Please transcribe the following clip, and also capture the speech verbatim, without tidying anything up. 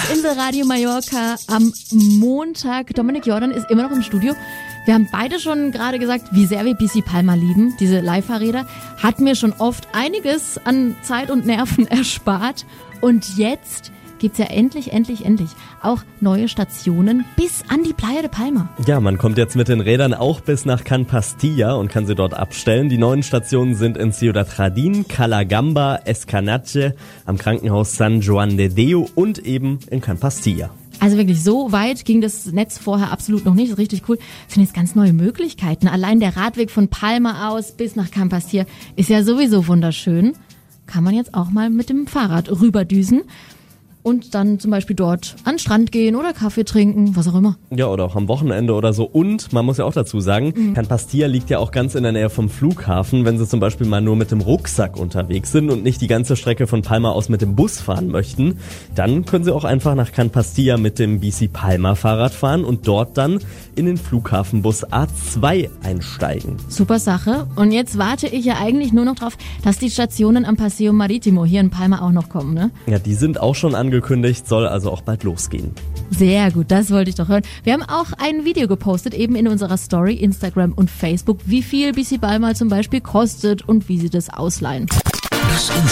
Das Inselradio Mallorca am Montag. Dominik Jordan ist immer noch im Studio. Wir haben beide schon gerade gesagt, wie sehr wir B C Palma lieben. Diese Leihfahrräder hat mir schon oft einiges an Zeit und Nerven erspart. Und jetzt gibt's ja endlich, endlich, endlich auch neue Stationen bis an die Playa de Palma. Ja, man kommt jetzt mit den Rädern auch bis nach Can Pastilla und kann sie dort abstellen. Die neuen Stationen sind in Ciudad Jardín, Calagamba, Escanache, am Krankenhaus San Juan de Deu und eben in Can Pastilla. Also wirklich, so weit ging das Netz vorher absolut noch nicht. Das ist richtig cool. Es sind jetzt ganz neue Möglichkeiten. Allein der Radweg von Palma aus bis nach Can Pastilla ist ja sowieso wunderschön. Kann man jetzt auch mal mit dem Fahrrad rüberdüsen. Und dann zum Beispiel dort an den Strand gehen oder Kaffee trinken, was auch immer. Ja, oder auch am Wochenende oder so. Und man muss ja auch dazu sagen, mhm. Can Pastilla liegt ja auch ganz in der Nähe vom Flughafen. Wenn Sie zum Beispiel mal nur mit dem Rucksack unterwegs sind und nicht die ganze Strecke von Palma aus mit dem Bus fahren möchten, dann können Sie auch einfach nach Can Pastilla mit dem B C Palma Fahrrad fahren und dort dann in den Flughafenbus A zwei einsteigen. Super Sache. Und jetzt warte ich ja eigentlich nur noch drauf, dass die Stationen am Paseo Marítimo hier in Palma auch noch kommen, ne? Ja, die sind auch schon angekommen. Angekündigt, soll also auch bald losgehen. Sehr gut, das wollte ich doch hören. Wir haben auch ein Video gepostet, eben in unserer Story, Instagram und Facebook, wie viel B C Palma zum Beispiel kostet und wie sie das ausleihen. Das